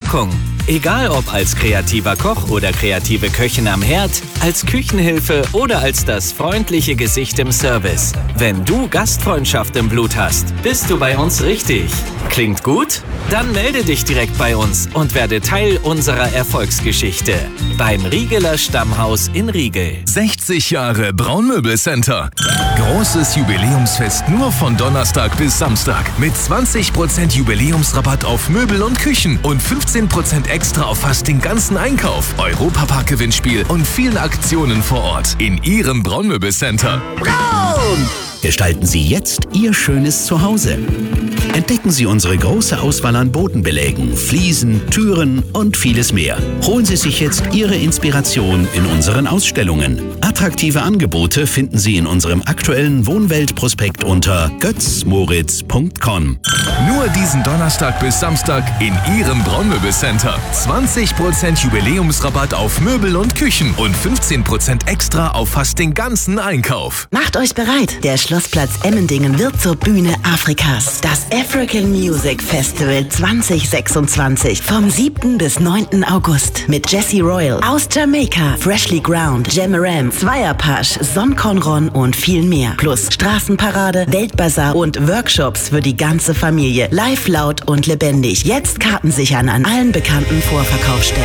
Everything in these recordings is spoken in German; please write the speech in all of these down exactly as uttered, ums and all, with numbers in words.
Wirkung. Egal ob als kreativer Koch oder kreative Köchin am Herd, als Küchenhilfe oder als das freundliche Gesicht im Service. Wenn du Gastfreundschaft im Blut hast, bist du bei uns richtig. Klingt gut? Dann melde dich direkt bei uns und werde Teil unserer Erfolgsgeschichte. Beim Riegeler Stammhaus in Riegel. sechzig Jahre Braunmöbelcenter. Großes Jubiläumsfest nur von Donnerstag bis Samstag. Mit zwanzig Prozent Jubiläumsrabatt auf Möbel und Küchen und fünfzehn Prozent extra auf fast den ganzen Einkauf. Europapark-Gewinnspiel und vielen Aktionen vor Ort. In Ihrem Braunmöbelcenter. Braun! Gestalten Sie jetzt Ihr schönes Zuhause. Entdecken Sie unsere große Auswahl an Bodenbelägen, Fliesen, Türen und vieles mehr. Holen Sie sich jetzt Ihre Inspiration in unseren Ausstellungen. Attraktive Angebote finden Sie in unserem aktuellen Wohnwelt-Prospekt unter götz moritz punkt com. Nur diesen Donnerstag bis Samstag in Ihrem Braunmöbelcenter. zwanzig Prozent Jubiläumsrabatt auf Möbel und Küchen und fünfzehn Prozent extra auf fast den ganzen Einkauf. Macht euch bereit, der Schlossplatz Emmendingen wird zur Bühne Afrikas. Das African Music Festival zwanzig sechsundzwanzig vom siebten bis neunten August mit Jessie Royal aus Jamaika, Freshly Ground, Jamaram, Zweierpasch, Son Conron und viel mehr. Plus Straßenparade, Weltbazar und Workshops für die ganze Familie. Live, laut und lebendig. Jetzt Karten sichern an allen bekannten Vorverkaufsstellen.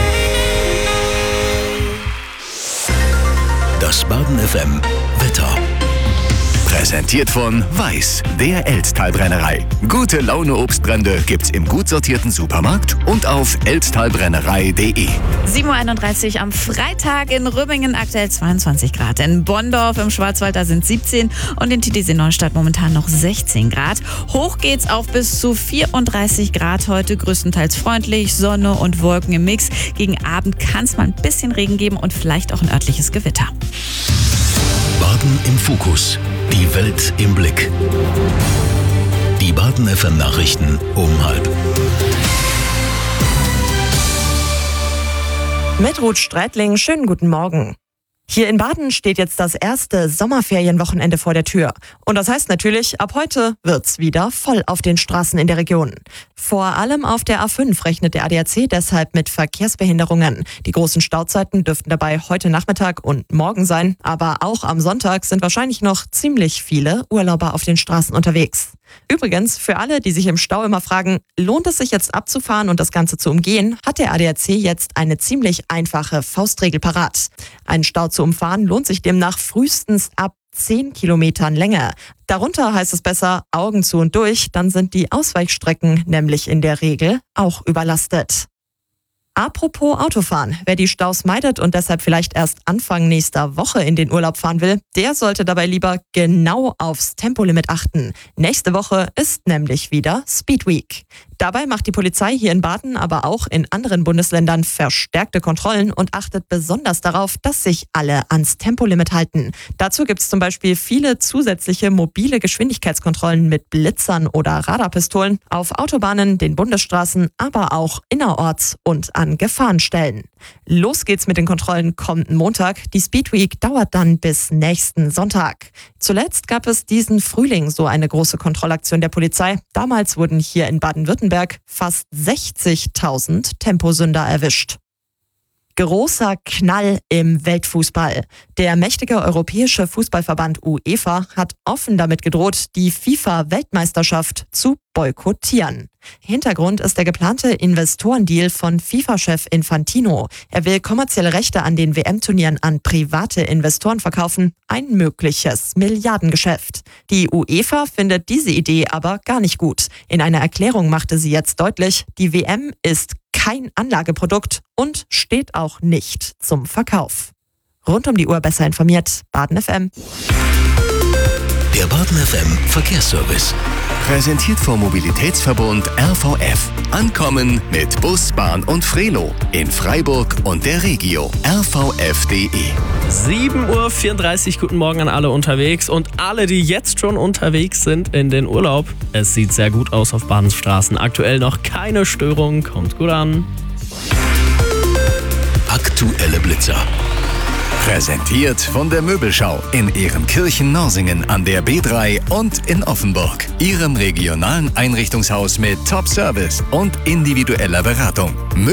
Das Baden F M Wetter. Präsentiert von Weiß, der Elztal-Brennerei. Gute Laune Obstbrände gibt's im gut sortierten Supermarkt und auf elztalbrennerei punkt de. sieben Uhr einunddreißig am Freitag in Rübingen, aktuell zweiundzwanzig Grad. In Bonndorf im Schwarzwald, da sind siebzehn und in Titisee-Neustadt momentan noch sechzehn Grad. Hoch geht's auf bis zu vierunddreißig Grad heute, größtenteils freundlich, Sonne und Wolken im Mix. Gegen Abend kann es mal ein bisschen Regen geben und vielleicht auch ein örtliches Gewitter. Baden im Fokus. Die Welt im Blick. Die Baden F M Nachrichten um halb. Mit Ruth Streitling, schönen guten Morgen. Hier in Baden steht jetzt das erste Sommerferienwochenende vor der Tür. Und das heißt natürlich, ab heute wird's wieder voll auf den Straßen in der Region. Vor allem auf der A fünf rechnet der A D A C deshalb mit Verkehrsbehinderungen. Die großen Stauzeiten dürften dabei heute Nachmittag und morgen sein. Aber auch am Sonntag sind wahrscheinlich noch ziemlich viele Urlauber auf den Straßen unterwegs. Übrigens, für alle, die sich im Stau immer fragen, lohnt es sich jetzt abzufahren und das Ganze zu umgehen, hat der A D A C jetzt eine ziemlich einfache Faustregel parat. Einen Stau zu umfahren lohnt sich demnach frühestens ab zehn Kilometern Länge. Darunter heißt es besser Augen zu und durch, dann sind die Ausweichstrecken nämlich in der Regel auch überlastet. Apropos Autofahren. Wer die Staus meidet und deshalb vielleicht erst Anfang nächster Woche in den Urlaub fahren will, der sollte dabei lieber genau aufs Tempolimit achten. Nächste Woche ist nämlich wieder Speed Week. Dabei macht die Polizei hier in Baden, aber auch in anderen Bundesländern verstärkte Kontrollen und achtet besonders darauf, dass sich alle ans Tempolimit halten. Dazu gibt es zum Beispiel viele zusätzliche mobile Geschwindigkeitskontrollen mit Blitzern oder Radarpistolen auf Autobahnen, den Bundesstraßen, aber auch innerorts und an Gefahrenstellen. Los geht's mit den Kontrollen kommenden Montag. Die Speed Week dauert dann bis nächsten Sonntag. Zuletzt gab es diesen Frühling so eine große Kontrollaktion der Polizei. Damals wurden hier in Baden-Württemberg fast sechzigtausend Temposünder erwischt. Großer Knall im Weltfußball. Der mächtige europäische Fußballverband UEFA hat offen damit gedroht, die FIFA-Weltmeisterschaft zu boykottieren. Hintergrund ist der geplante Investorendeal von FIFA-Chef Infantino. Er will kommerzielle Rechte an den W M-Turnieren an private Investoren verkaufen. Ein mögliches Milliardengeschäft. Die UEFA findet diese Idee aber gar nicht gut. In einer Erklärung machte sie jetzt deutlich, die W M ist kein Anlageprodukt und steht auch nicht zum Verkauf. Rund um die Uhr besser informiert, Baden F M. Der Baden F M Verkehrsservice. Präsentiert vom Mobilitätsverbund R V F. Ankommen mit Bus, Bahn und Frelo. In Freiburg und der Regio. r v f punkt de. sieben Uhr vierunddreißig, guten Morgen an alle unterwegs und alle, die jetzt schon unterwegs sind in den Urlaub. Es sieht sehr gut aus auf Badens Straßen. Aktuell noch keine Störung, kommt gut an. Aktuelle Blitzer. Präsentiert von der Möbelschau in Ehrenkirchen-Norsingen an der B drei und in Offenburg. Ihrem regionalen Einrichtungshaus mit Top-Service und individueller Beratung.